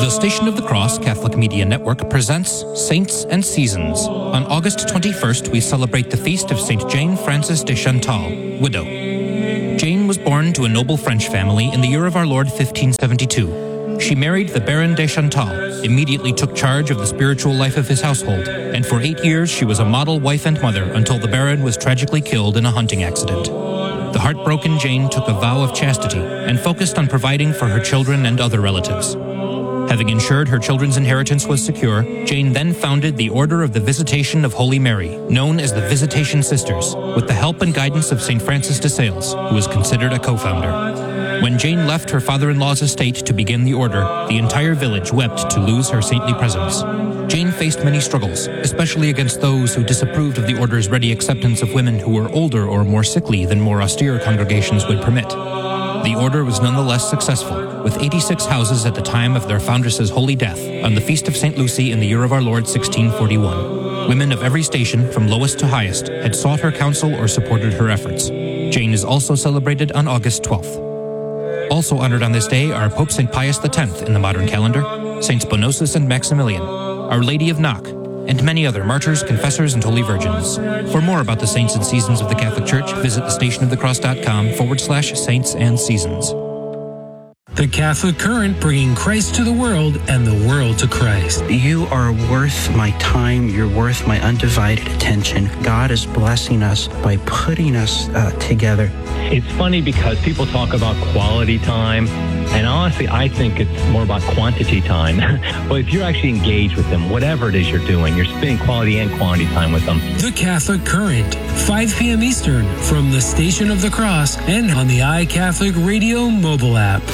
The Station of the Cross Catholic Media Network presents Saints and Seasons. On August 21st, we celebrate the feast of St. Jane Frances de Chantal, widow. Jane was born to a noble French family in the year of our Lord 1572. She married the Baron de Chantal, immediately took charge of the spiritual life of his household, and for 8 years she was a model wife and mother until the Baron was tragically killed in a hunting accident. The heartbroken Jane took a vow of chastity and focused on providing for her children and other relatives. Having ensured her children's inheritance was secure, Jane then founded the Order of the Visitation of Holy Mary, known as the Visitation Sisters, with the help and guidance of St. Francis de Sales, who was considered a co-founder. When Jane left her father-in-law's estate to begin the order, the entire village wept to lose her saintly presence. Jane faced many struggles, especially against those who disapproved of the order's ready acceptance of women who were older or more sickly than more austere congregations would permit. The order was nonetheless successful, with 86 houses at the time of their foundress's holy death on the Feast of St. Lucy in the year of our Lord 1641. Women of every station, from lowest to highest, had sought her counsel or supported her efforts. Jane is also celebrated on August 12th. Also honored on this day are Pope St. Pius X in the modern calendar, Saints Bonosus and Maximilian, Our Lady of Knock, and many other martyrs, confessors, and holy virgins. For more about the saints and seasons of the Catholic Church, visit thestationofthecross.com/saints and seasons. The Catholic Current, bringing Christ to the world and the world to Christ. You are worth my time. You're worth my undivided attention. God is blessing us by putting us together. It's funny because people talk about quality time, and honestly, I think it's more about quantity time. But if you're actually engaged with them, whatever it is you're doing, you're spending quality and quantity time with them. The Catholic Current, 5 p.m. Eastern, from the Station of the Cross and on the iCatholic Radio mobile app.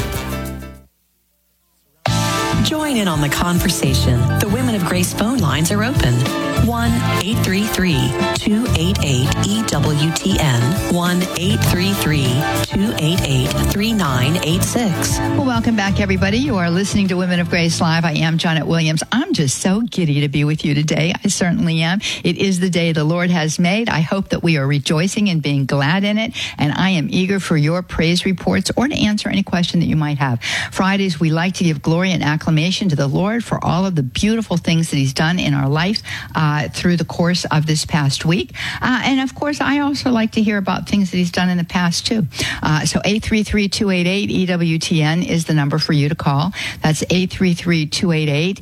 Join in on the conversation. The Women of Grace phone lines are open. 1-833-288-EWTN. 1-833-288-3986. Well, welcome back, everybody. You are listening to Women of Grace Live. I am Janet Williams. I'm just so giddy to be with you today. I certainly am. It is the day the Lord has made. I hope that we are rejoicing and being glad in it. And I am eager for your praise reports or to answer any question that you might have. Fridays, we like to give glory and acclamation to the Lord for all of the beautiful things that He's done in our life through the course of this past week. And of course, I also like to hear about things that He's done in the past too. So 833-288-EWTN is the number for you to call. That's 833-288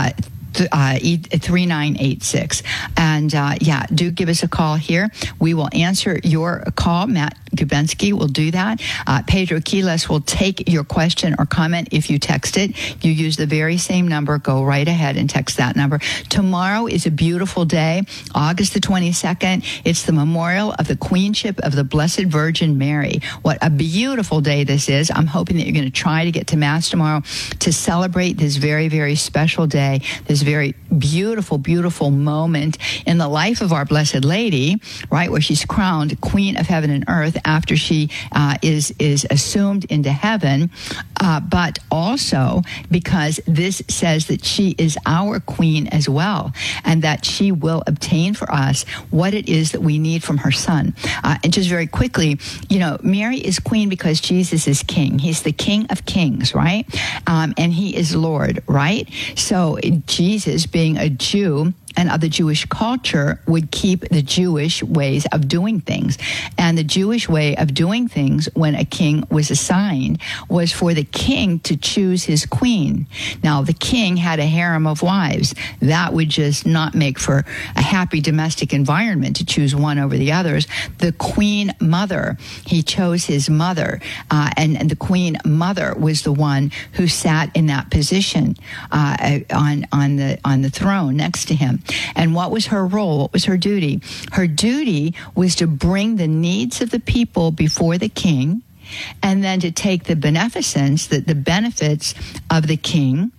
3986. And do give us a call here. We will answer your call. Matt Gubensky will do that. Pedro Quiles will take your question or comment if you text it. You use the very same number. Go right ahead and text that number. Tomorrow is a beautiful day, August the 22nd. It's the memorial of the Queenship of the Blessed Virgin Mary. What a beautiful day this is. I'm hoping that you're going to try to get to Mass tomorrow to celebrate this very, very special day, this very beautiful, beautiful moment in the life of our Blessed Lady, right, where she's crowned Queen of Heaven and Earth after she is assumed into heaven, but also because this says that she is our Queen as well, and that she will obtain for us what it is that we need from her Son. And just very quickly, Mary is Queen because Jesus is King. He's the King of Kings, right? And He is Lord, right? So Jesus, being a Jew and of the Jewish culture, would keep the Jewish ways of doing things. And the Jewish way of doing things when a king was assigned was for the king to choose his queen. Now, the king had a harem of wives. That would just not make for a happy domestic environment to choose one over the others. The queen mother, he chose his mother, and the queen mother was the one who sat in that position on the throne next to him. And what was her role? What was her duty? Her duty was to bring the needs of the people before the king, and then to take the beneficence, the benefits of the king,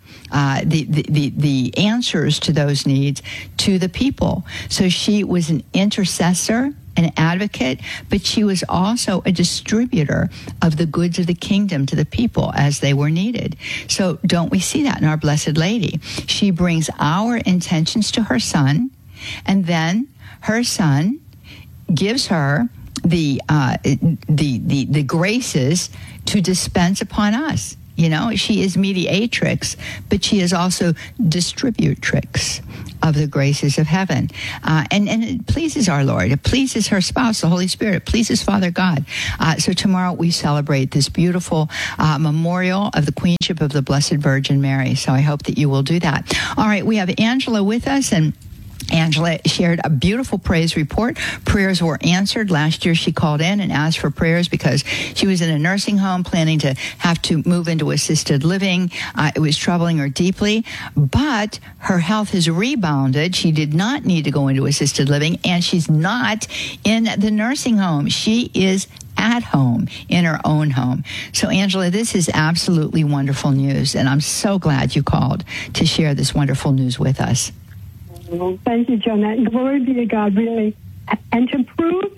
the answers to those needs to the people. So she was an intercessor, an advocate, but she was also a distributor of the goods of the kingdom to the people as they were needed. So don't we see that in our Blessed Lady? She brings our intentions to her Son, and then her Son gives her the graces to dispense upon us. You know, she is mediatrix, but she is also distributrix of the graces of heaven. And it pleases our Lord. It pleases her spouse, the Holy Spirit. It pleases Father God. So tomorrow we celebrate this beautiful memorial of the Queenship of the Blessed Virgin Mary. So I hope that you will do that. All right, we have Angela with us, and Angela shared a beautiful praise report. Prayers were answered. Last year she called in and asked for prayers because she was in a nursing home planning to have to move into assisted living. It was troubling her deeply, but her health has rebounded. She did not need to go into assisted living, and she's not in the nursing home. She is at home, in her own home. So, Angela, this is absolutely wonderful news, and I'm so glad you called to share this wonderful news with us. Thank you, Jonette. Glory be to God, really. And to prove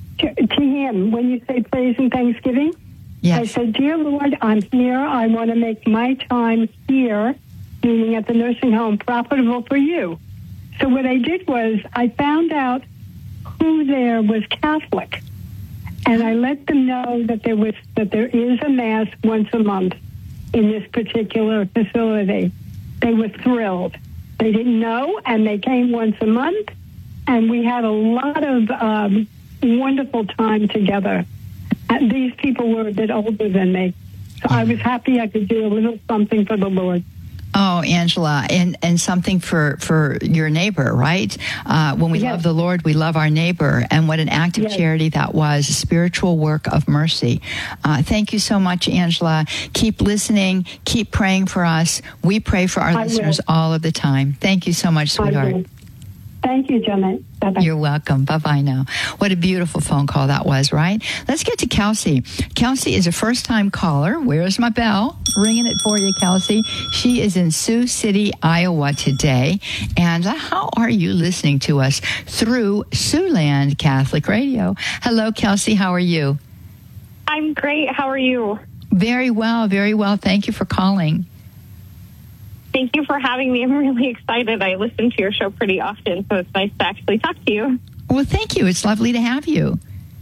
to him, when you say praise and thanksgiving, yes. I said, dear Lord, I'm here. I want to make my time here, meaning at the nursing home, profitable for you. So what I did was I found out who there was Catholic, and I let them know that there is a Mass once a month in this particular facility. They were thrilled. They didn't know, and they came once a month, and we had a lot of wonderful time together. And these people were a bit older than me, so I was happy I could do a little something for the Lord. Oh, Angela, and something for your neighbor, right? When we love the Lord, we love our neighbor. And what an act of charity that was, a spiritual work of mercy. Thank you so much, Angela. Keep listening. Keep praying for us. We pray for our listeners all of the time. Thank you so much, sweetheart. Thank you, Janet. Bye-bye. You're welcome. Bye-bye now. What a beautiful phone call that was, right? Let's get to Kelsey. Kelsey is a first-time caller. Where's my bell? Ringing it for you, Kelsey. She is in Sioux City, Iowa today. And how are you listening to us through Siouxland Catholic Radio? Hello, Kelsey. How are you? I'm great. How are you? Very well. Very well. Thank you for calling. Thank you for having me. I'm really excited. I listen to your show pretty often, so it's nice to actually talk to you. Well, thank you. It's lovely to have you.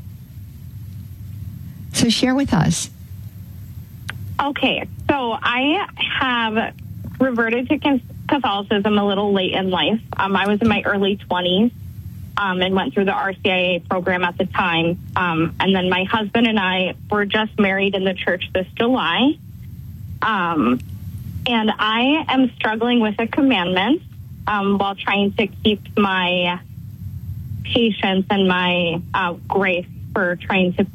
So share with us. Okay, so I have reverted to Catholicism a little late in life. I was in my early 20s and went through the RCIA program at the time. And then my husband and I were just married in the church this July. And I am struggling with a commandment while trying to keep my patience and my grace for trying to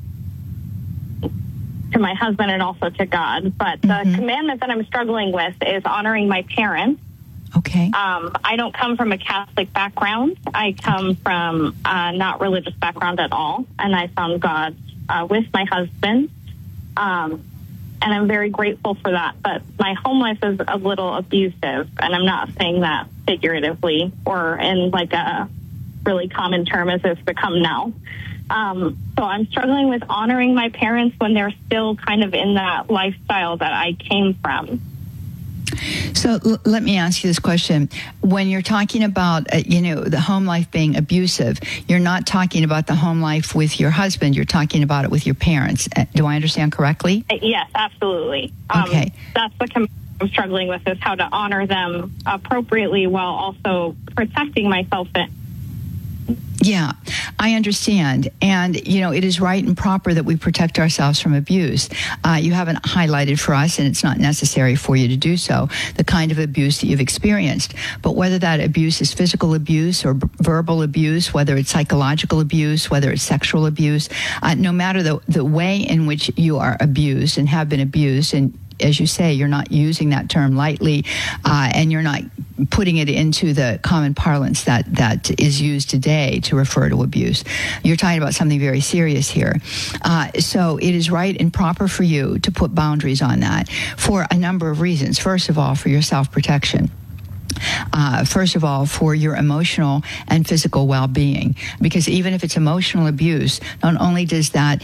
my husband and also to God. But the commandment that I'm struggling with is honoring my parents. Okay. I don't come from a Catholic background. I come from a not religious background at all. And I found God with my husband. And I'm very grateful for that. But my home life is a little abusive, and I'm not saying that figuratively or in like a really common term as it's become now. So I'm struggling with honoring my parents when they're still kind of in that lifestyle that I came from. So let me ask you this question. When you're talking about, the home life being abusive, you're not talking about the home life with your husband. You're talking about it with your parents. Do I understand correctly? Yes, absolutely. Okay. That's the I'm struggling with, is how to honor them appropriately while also protecting myself. Yeah, I understand. And, it is right and proper that we protect ourselves from abuse. You haven't highlighted for us, and it's not necessary for you to do so, the kind of abuse that you've experienced. But whether that abuse is physical abuse or verbal abuse, whether it's psychological abuse, whether it's sexual abuse, no matter the way in which you are abused and have been abused, and as you say, you're not using that term lightly, and you're not putting it into the common parlance that is used today to refer to abuse. You're talking about something very serious here. So it is right and proper for you to put boundaries on that for a number of reasons. First of all, for your self-protection. First of all, for your emotional and physical well-being, because even if it's emotional abuse, not only does that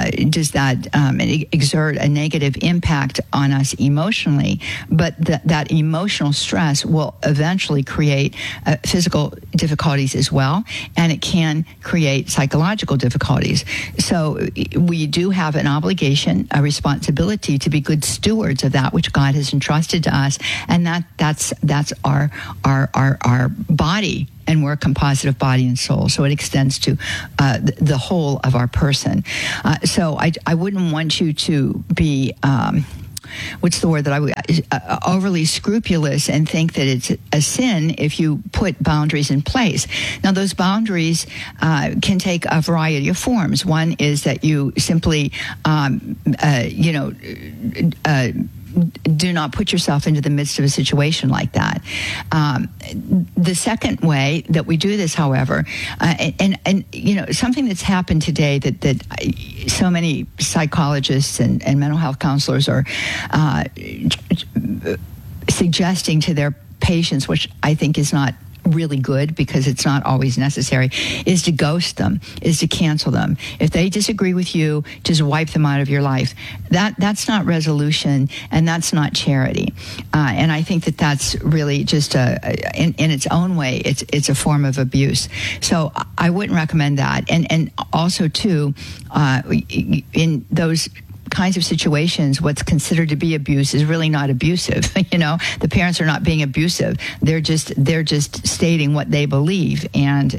exert a negative impact on us emotionally, but that emotional stress will eventually create physical difficulties as well, and it can create psychological difficulties. So we do have an obligation, a responsibility to be good stewards of that which God has entrusted to us, and that's our body. And we're a composite of body and soul, so it extends to the whole of our person. So I wouldn't want you to be what's the word that I would overly scrupulous and think that it's a sin if you put boundaries in place. Now, those boundaries can take a variety of forms. One is that you simply, do not put yourself into the midst of a situation like that. The second way that we do this, however, and something that's happened today that so many psychologists and mental health counselors are suggesting to their patients, which I think is not really good because it's not always necessary, is to ghost them, is to cancel them. If they disagree with you, just wipe them out of your life. That's not resolution, and that's not charity. And I think that that's really just in its own way, it's a form of abuse. So I wouldn't recommend that. And also too, in those kinds of situations, what's considered to be abuse is really not abusive. The parents are not being abusive. They're just stating what they believe, and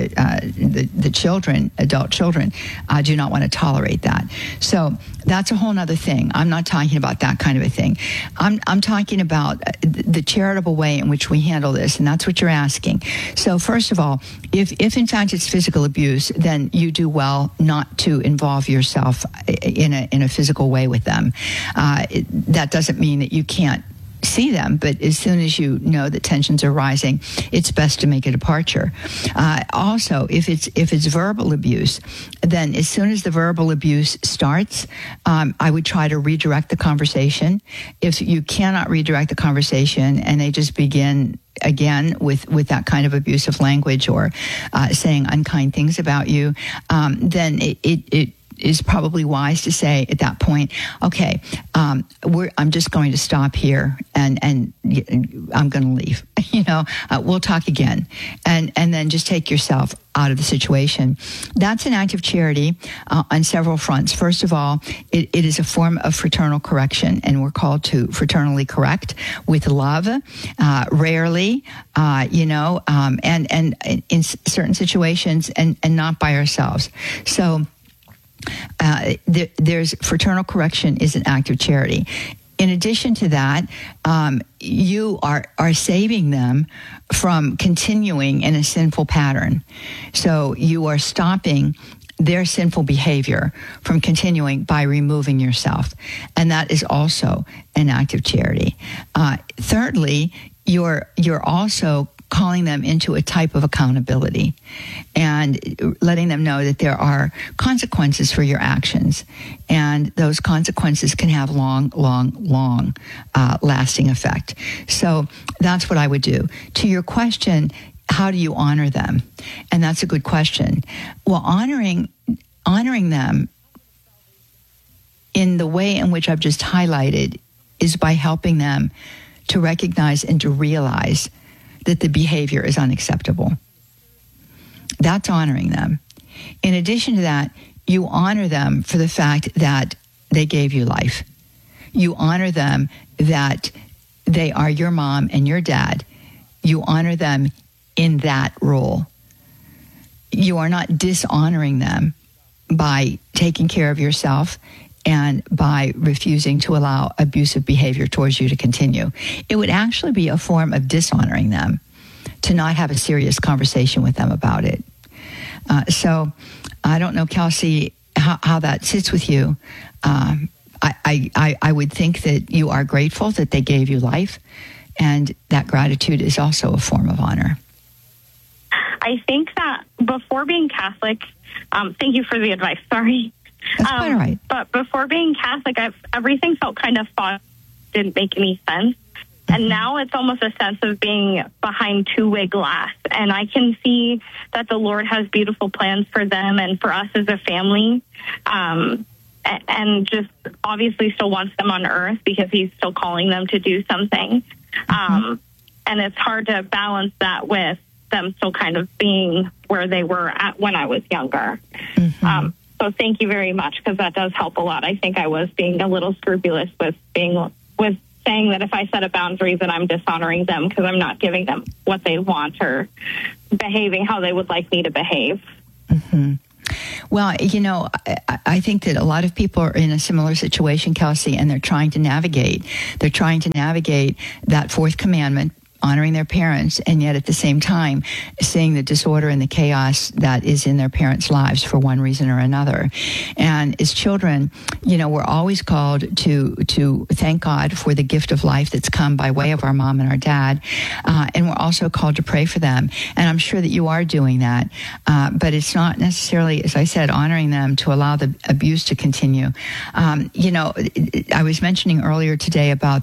the children, adult children, do not want to tolerate that. So that's a whole other thing. I'm not talking about that kind of a thing. I'm talking about the charitable way in which we handle this, and that's what you're asking. So first of all, if in fact it's physical abuse, then you do well not to involve yourself in a physical way with them. That doesn't mean that you can't see them, but as soon as you know that tensions are rising, it's best to make a departure. Also, if it's verbal abuse, then as soon as the verbal abuse starts, I would try to redirect the conversation. If you cannot redirect the conversation and they just begin again with that kind of abusive language or saying unkind things about you, then it is probably wise to say at that point, okay, I'm just going to stop here and I'm going to leave. We'll talk again, and then just take yourself out of the situation. That's an act of charity on several fronts. First of all, it is a form of fraternal correction, and we're called to fraternally correct with love, rarely, and in certain situations, and not by ourselves. So there's fraternal correction is an act of charity. In addition to that, you are saving them from continuing in a sinful pattern. So you are stopping their sinful behavior from continuing by removing yourself. And that is also an act of charity. Thirdly, you're also calling them into a type of accountability and letting them know that there are consequences for your actions. And those consequences can have long lasting effect. So that's what I would do. To your question, how do you honor them? And that's a good question. Well, honoring them in the way in which I've just highlighted is by helping them to recognize and to realize that the behavior is unacceptable. That's honoring them. In addition to that, you honor them for the fact that they gave you life. You honor them that they are your mom and your dad. You honor them in that role. You are not dishonoring them by taking care of yourself and by refusing to allow abusive behavior towards you to continue. It would actually be a form of dishonoring them to not have a serious conversation with them about it. So I don't know, Kelsey, how that sits with you. I would think that you are grateful that they gave you life, and that gratitude is also a form of honor. I think that before being Catholic, thank you for the advice, sorry. That's quite all right. But before being Catholic, everything felt kind of fun, didn't make any sense. And now it's almost a sense of being behind two-way glass. And I can see that the Lord has beautiful plans for them and for us as a family. And just obviously still wants them on earth because he's still calling them to do something. And it's hard to balance that with them still kind of being where they were at when I was younger. Mm-hmm. So thank you very much, because that does help a lot. I think I was being a little scrupulous with saying that if I set a boundary, that I'm dishonoring them because I'm not giving them what they want or behaving how they would like me to behave. Mm-hmm. Well, I think that a lot of people are in a similar situation, Kelsey, and they're trying to navigate that fourth commandment, honoring their parents, and yet at the same time seeing the disorder and the chaos that is in their parents' lives for one reason or another. And as children, we're always called to thank God for the gift of life that's come by way of our mom and our dad. And we're also called to pray for them. And I'm sure that you are doing that. But it's not necessarily, as I said, honoring them to allow the abuse to continue. I was mentioning earlier today about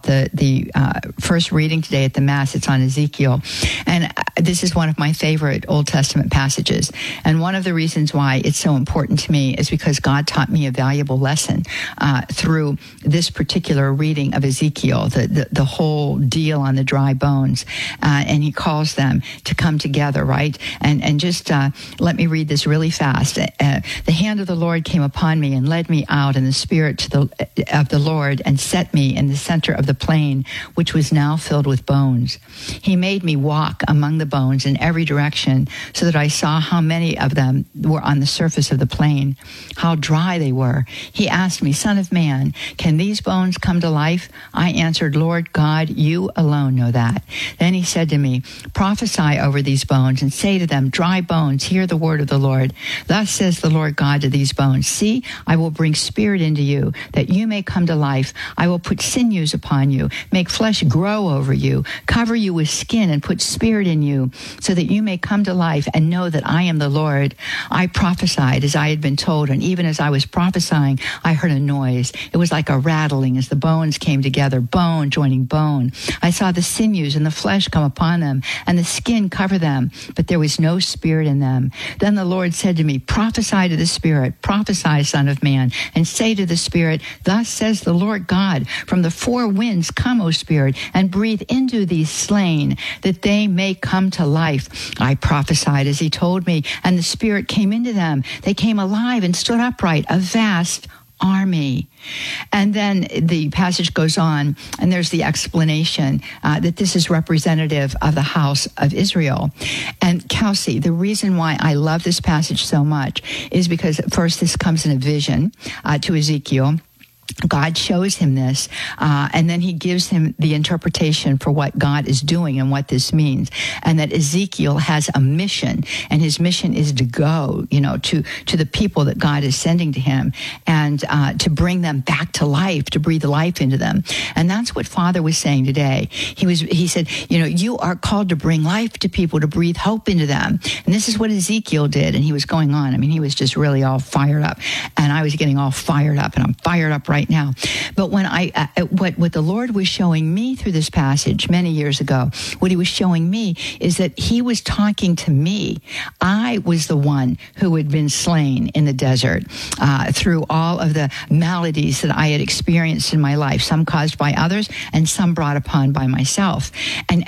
the first reading today at the Mass. It's on Ezekiel. And this is one of my favorite Old Testament passages. And one of the reasons why it's so important to me is because God taught me a valuable lesson through this particular reading of Ezekiel, the whole deal on the dry bones. And he calls them to come together, right? And just let me read this really fast. The hand of the Lord came upon me and led me out in the spirit of the Lord and set me in the center of the plain, which was now filled with bones. He made me walk among the bones in every direction so that I saw how many of them were on the surface of the plain, how dry they were. He asked me, Son of man, can these bones come to life? I answered, Lord God, you alone know that. Then he said to me, prophesy over these bones and say to them, dry bones, hear the word of the Lord. Thus says the Lord God to these bones, see, I will bring spirit into you that you may come to life. I will put sinews upon you, make flesh grow over you, cover you with skin and put spirit in you so that you may come to life and know that I am the Lord. I prophesied as I had been told, and even as I was prophesying, I heard a noise. It was like a rattling as the bones came together, bone joining bone. I saw the sinews and the flesh come upon them and the skin cover them, but there was no spirit in them. Then the Lord said to me, prophesy to the spirit, prophesy, Son of man, and say to the spirit, thus says the Lord God, from the four winds come, O spirit, and breathe into these slain, that they may come to life. I prophesied as he told me, and the spirit came into them. They came alive and stood upright, a vast army. And then the passage goes on, and there's the explanation that this is representative of the house of Israel. And Kelsey, the reason why I love this passage so much is because first this comes in a vision to Ezekiel. God shows him this, and then he gives him the interpretation for what God is doing and what this means, and that Ezekiel has a mission, and his mission is to go, to the people that God is sending to him, and to bring them back to life, to breathe life into them. And that's what Father was saying today. He said, you are called to bring life to people, to breathe hope into them. And this is what Ezekiel did, and he was going on. I mean, he was just really all fired up, and I was getting all fired up, and I'm fired up right now. But when what the Lord was showing me through this passage many years ago, what he was showing me is that he was talking to me. I was the one who had been slain in the desert through all of the maladies that I had experienced in my life, some caused by others and some brought upon by myself. And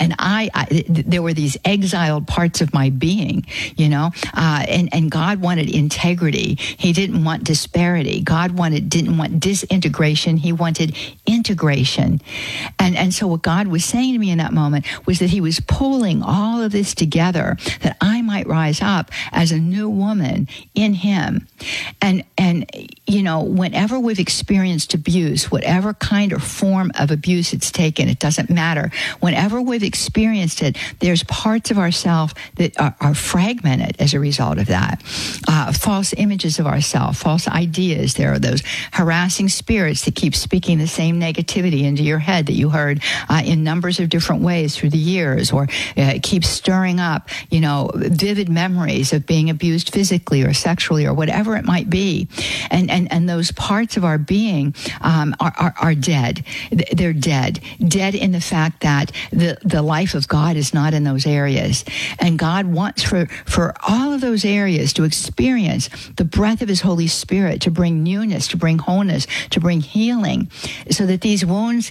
there were these exiled parts of my being, and God wanted integrity. He didn't want disparity. God didn't want disintegration. He wanted integration. And so what God was saying to me in that moment was that he was pulling all of this together that I might rise up as a new woman in him. And whenever we've experienced abuse, whatever kind or form of abuse it's taken, it doesn't matter. Whenever we've experienced it, there's parts of ourselves that are fragmented as a result of that. False images of ourselves, false ideas. There are those harassing spirits that keep speaking the same negativity into your head that you heard in numbers of different ways through the years, or keep stirring up, vivid memories of being abused physically or sexually or whatever it might be. And those parts of our being are dead. They're dead in the fact that the life of God is not in those areas. And God wants for all of those areas to experience the breath of his Holy Spirit, to bring newness, to bring wholeness, to bring healing, so that these wounds,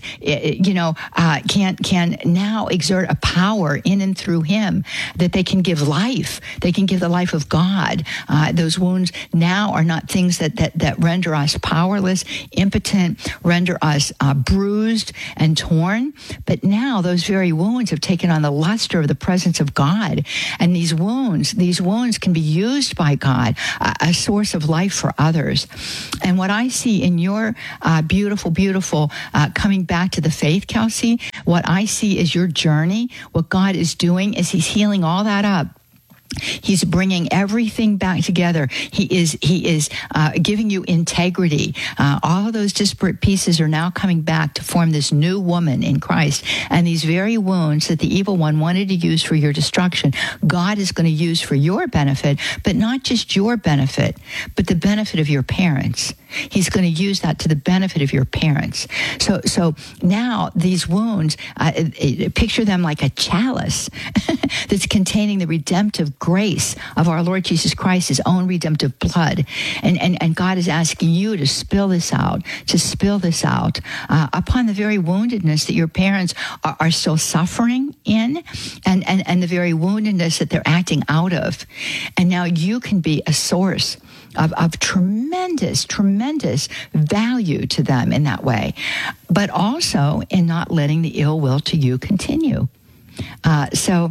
can now exert a power in and through him, that they can give life. They can give the life of God. Those wounds now are not things that render us powerless, impotent, render us bruised and torn. But now those very wounds have taken on the luster of the presence of God. And these wounds can be used by God, a source of life for others. And what I see in your beautiful coming back to the faith, Kelsey, what I see is your journey. What God is doing is he's healing all that up. He's bringing everything back together. He is giving you integrity. All of those disparate pieces are now coming back to form this new woman in Christ. And these very wounds that the evil one wanted to use for your destruction, God is going to use for your benefit, but not just your benefit, but the benefit of your parents. He's going to use that to the benefit of your parents. So now these wounds, picture them like a chalice that's containing the redemptive grace of our Lord Jesus Christ, his own redemptive blood. And God is asking you to spill this out upon the very woundedness that your parents are still suffering in, and the very woundedness that they're acting out of. And now you can be a source of tremendous value to them in that way, but also in not letting the ill will to you continue. I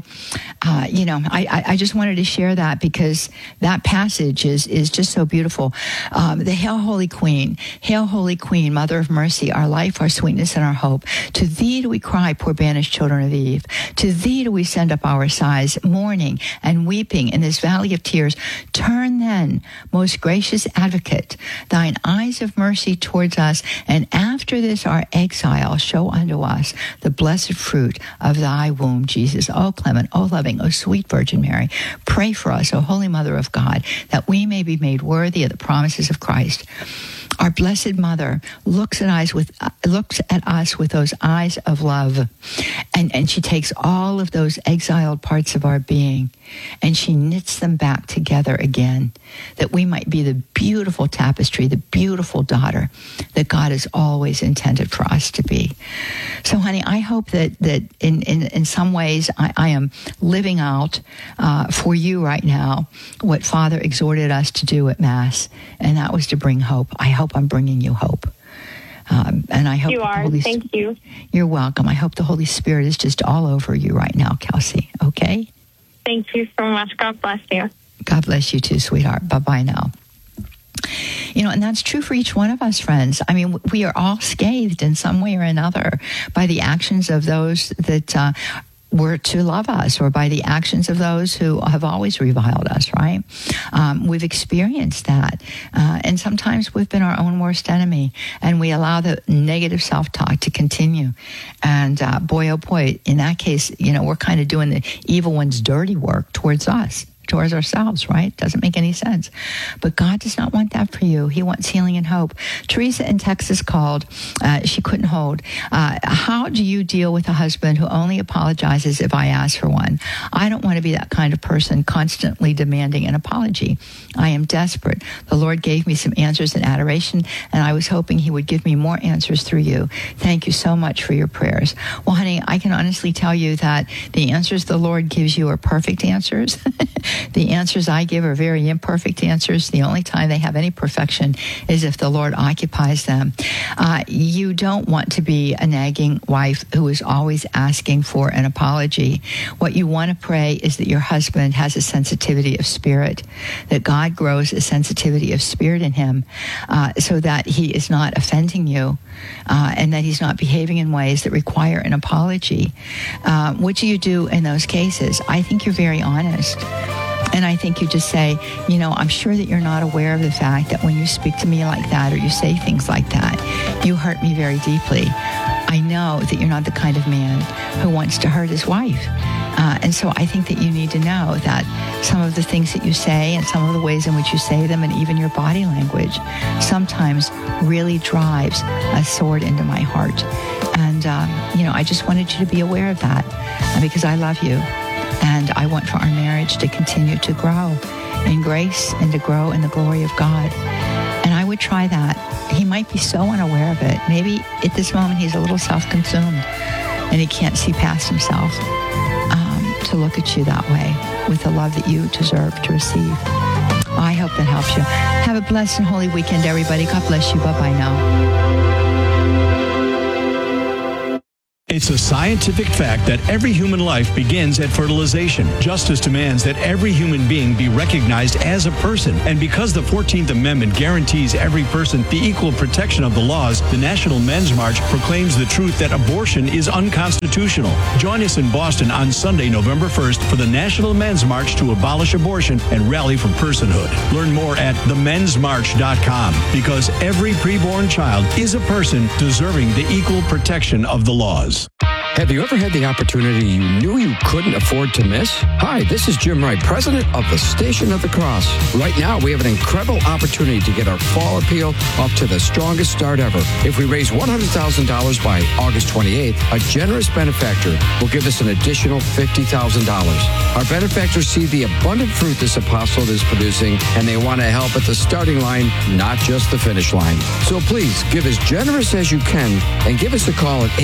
just wanted to share that because that passage is just so beautiful. The Hail, Holy Queen, Mother of Mercy, our life, our sweetness, and our hope. To thee do we cry, poor banished children of Eve. To thee do we send up our sighs, mourning and weeping in this valley of tears. Turn then, most gracious advocate, thine eyes of mercy towards us, and after this our exile, show unto us the blessed fruit of thy womb, Jesus. O clement, O loving, O sweet Virgin Mary, pray for us, O Holy Mother of God, that we may be made worthy of the promises of Christ. Our Blessed Mother looks at us with those eyes of love, and she takes all of those exiled parts of our being and she knits them back together again, that we might be the beautiful tapestry, the beautiful daughter that God has always intended for us to be. So, honey, I hope that in some ways I am living out for you right now what Father exhorted us to do at Mass, and that was to bring hope. I hope I'm bringing you hope. And I hope you are. Thank you. You're welcome. I hope the Holy Spirit is just all over you right now, Kelsey. Okay? Thank you so much. God bless you. God bless you too, sweetheart. Bye-bye now. And that's true for each one of us, friends. I mean, we are all scathed in some way or another by the actions of those that were to love us, or by the actions of those who have always reviled us, right? We've experienced that. And sometimes we've been our own worst enemy, and we allow the negative self-talk to continue. And boy, oh boy, in that case, we're kind of doing the evil one's dirty work towards us. Towards ourselves, right? Doesn't make any sense. But God does not want that for you. He wants healing and hope. Teresa in Texas called. She couldn't hold. How do you deal with a husband who only apologizes if I ask for one? I don't want to be that kind of person constantly demanding an apology. I am desperate. The Lord gave me some answers in adoration, and I was hoping he would give me more answers through you. Thank you so much for your prayers. Well, honey, I can honestly tell you that the answers the Lord gives you are perfect answers. The answers I give are very imperfect answers. The only time they have any perfection is if the Lord occupies them. You don't want to be a nagging wife who is always asking for an apology. What you want to pray is that your husband has a sensitivity of spirit, that God grows a sensitivity of spirit in him, so that he is not offending you, and that he's not behaving in ways that require an apology. What do you do in those cases? I think you're very honest. And I think you just say, I'm sure that you're not aware of the fact that when you speak to me like that, or you say things like that, you hurt me very deeply. I know that you're not the kind of man who wants to hurt his wife. And so I think that you need to know that some of the things that you say and some of the ways in which you say them, and even your body language, sometimes really drives a sword into my heart. And, I just wanted you to be aware of that, because I love you. And I want for our marriage to continue to grow in grace and to grow in the glory of God. And I would try that he might be so unaware of it. Maybe at this moment he's a little self-consumed and he can't see past himself to look at you that way with the love that you deserve to receive. I hope that helps you. Have a blessed and holy weekend, everybody. God bless you. Bye-bye now. It's a scientific fact that every human life begins at fertilization. Justice demands that every human being be recognized as a person. And because the 14th Amendment guarantees every person the equal protection of the laws, the National Men's March proclaims the truth that abortion is unconstitutional. Join us in Boston on Sunday, November 1st for the National Men's March to abolish abortion and rally for personhood. Learn more at themensmarch.com, because every preborn child is a person deserving the equal protection of the laws. Have you ever had the opportunity you knew you couldn't afford to miss? Hi, this is Jim Wright, president of the Station of the Cross. Right now, we have an incredible opportunity to get our fall appeal off to the strongest start ever. If we raise $100,000 by August 28th, a generous benefactor will give us an additional $50,000. Our benefactors see the abundant fruit this apostolate is producing, and they want to help at the starting line, not just the finish line. So please, give as generous as you can and give us a call at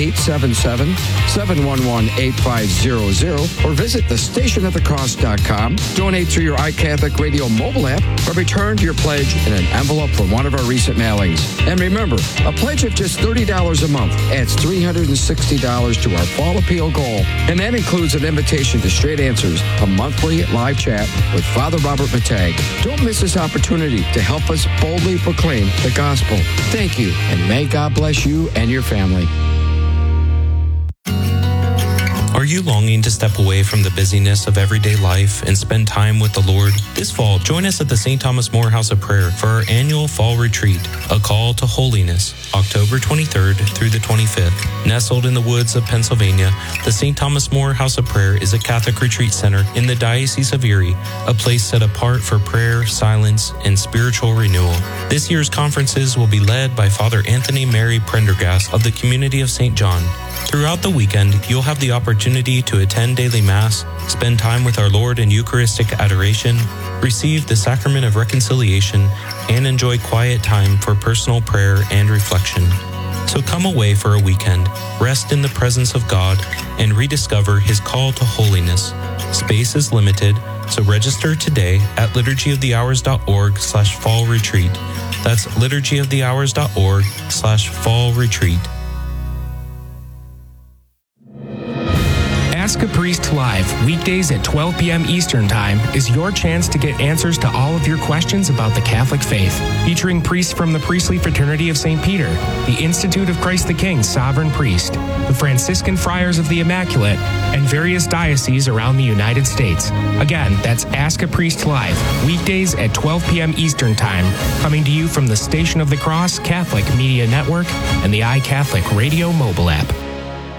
877-711-8500 or visit thestationofthecross.com. Donate through your iCatholic Radio mobile app or return your pledge in an envelope from one of our recent mailings. And remember, a pledge of just $30 a month adds $360 to our fall appeal goal. And that includes an invitation to Straight Answers, a monthly live chat with Father Robert Matag. Don't miss this opportunity to help us boldly proclaim the gospel. Thank you, and may God bless you and your family. Are you longing to step away from the busyness of everyday life and spend time with the Lord? This fall, join us at the St. Thomas More House of Prayer for our annual fall retreat, A Call to Holiness, October 23rd through the 25th. Nestled in the woods of Pennsylvania, the St. Thomas More House of Prayer is a Catholic retreat center in the Diocese of Erie, a place set apart for prayer, silence, and spiritual renewal. This year's conferences will be led by Father Anthony Mary Prendergast of the Community of St. John. Throughout the weekend, you'll have the opportunity to attend daily Mass, spend time with our Lord in Eucharistic adoration, receive the Sacrament of Reconciliation, and enjoy quiet time for personal prayer and reflection. So come away for a weekend, rest in the presence of God, and rediscover His call to holiness. Space is limited, so register today at liturgyofthehours.org/fall retreat. That's liturgyofthehours.org/fall retreat. Ask a Priest Live, weekdays at 12 p.m. Eastern Time, is your chance to get answers to all of your questions about the Catholic faith. Featuring priests from the Priestly Fraternity of St. Peter, the Institute of Christ the King Sovereign Priest, the Franciscan Friars of the Immaculate, and various dioceses around the United States. Again, that's Ask a Priest Live, weekdays at 12 p.m. Eastern Time, coming to you from the Station of the Cross Catholic Media Network and the iCatholic Radio mobile app.